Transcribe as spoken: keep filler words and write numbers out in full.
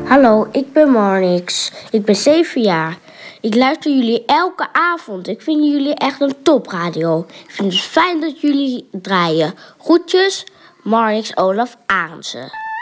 Hallo, ik ben Marnix. Ik ben zeven jaar. Ik luister jullie elke avond. Ik vind jullie echt een topradio. Ik vind het fijn dat jullie draaien. Groetjes, Marnix Olaf Arendse.